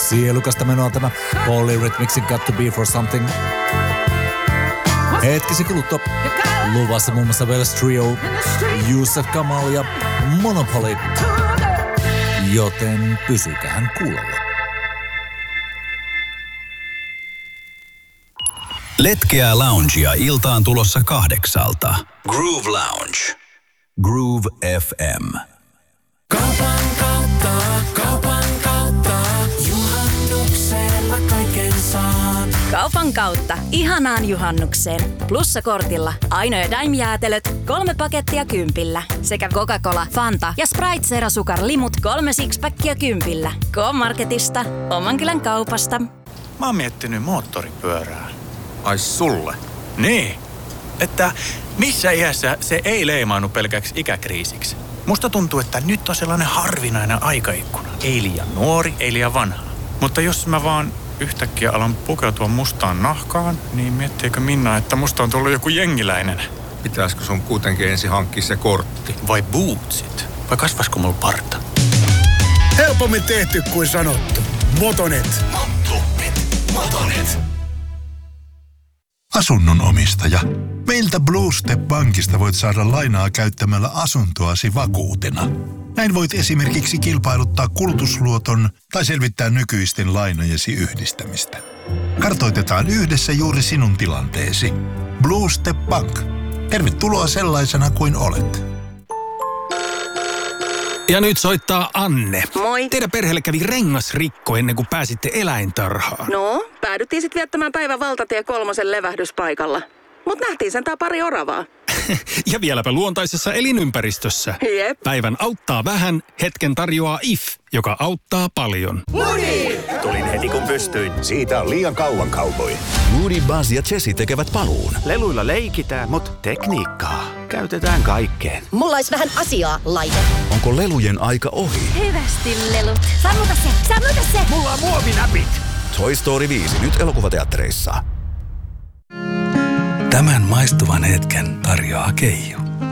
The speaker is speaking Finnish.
Sielukasta menoa tämä Polyrhythmicsin Got to Be For Something. Hetkisi kuluttua luvassa muun muassa Wells Trio, Yusef Kamal ja Monopoly. Joten pysykähän kuulolla. Letkeää loungea iltaan tulossa 8:00. Groove Lounge. Groove FM. Kaupan kautta, juhannuksella kaiken saan. Kaupan kautta, ihanaan juhannukseen. Plussakortilla Aino ja Daim-jäätelöt 3 pakettia 10. Sekä Coca-Cola, Fanta ja Sprite Zero Sukar limut 3 sixpackia 10. K-Marketista, oman kylän kaupasta. Mä oon miettinyt moottoripyörää. Ai sulle? Niin. Että missä iässä se ei leimaannu pelkäksi ikäkriisiksi? Musta tuntuu, että nyt on sellainen harvinainen aikaikkuna. Ei liian nuori, ei liian vanha. Mutta jos mä vaan yhtäkkiä alan pukeutua mustaan nahkaan, niin miettiikö Minna, että musta on tullut joku jengiläinen? Pitäisikö sun kuitenkin ensin hankkia se kortti? Vai bootsit? Vai kasvasko mulla parta? Helpommin tehty kuin sanottu. Motonet. Motonet. Asunnon omistaja. Meiltä Blue Step Bankista voit saada lainaa käyttämällä asuntoasi vakuutena. Näin voit esimerkiksi kilpailuttaa kulutusluoton tai selvittää nykyisten lainojesi yhdistämistä. Kartoitetaan yhdessä juuri sinun tilanteesi. Blue Step Bank. Tervetuloa sellaisena kuin olet. Ja nyt soittaa Anne. Moi. Teidän perheelle kävi rengasrikko ennen kuin pääsitte eläintarhaan. No, päädyttiin sitten viettämään päivän valtatie 3 levähdyspaikalla. Mut nähtiin sentään pari oravaa. Ja vieläpä luontaisessa elinympäristössä. Jep. Päivän auttaa vähän, hetken tarjoaa IF, joka auttaa paljon. Tulin heti kun pystyin. Siitä on liian kauan cowboy. Moody, Buzz ja Jessie tekevät paluun. Leluilla leikitään, mutta tekniikkaa käytetään kaikkeen. Mulla olisi vähän asiaa, laite. Onko lelujen aika ohi? Hyvästi, lelut. Sammuta se! Mulla on muovinäpit. Toy Story 5 nyt elokuvateattereissa. Tämän maistuvan hetken tarjoaa Keijo.